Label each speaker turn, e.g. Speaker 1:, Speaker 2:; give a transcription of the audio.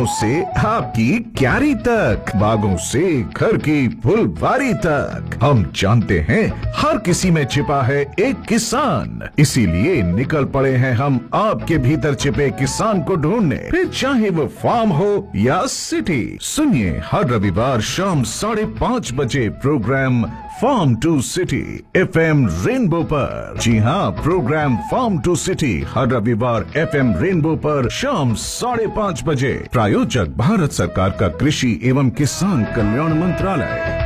Speaker 1: गांव से आपकी क्यारी तक, बागों से घर की फुलवारी तक, हम जानते हैं हर किसी में छिपा है एक किसान। इसीलिए निकल पड़े हैं हम आपके भीतर छिपे किसान को ढूंढने, फिर चाहे वो फार्म हो या सिटी। सुनिए हर रविवार शाम 5:30 बजे programme farm to city FM rainbow पर। जी हाँ, प्रोग्राम फार्म टू सिटी हर रविवार FM रेनबो पर शाम 5:30 बजे। प्रायोजक भारत सरकार का कृषि एवं किसान कल्याण मंत्रालय।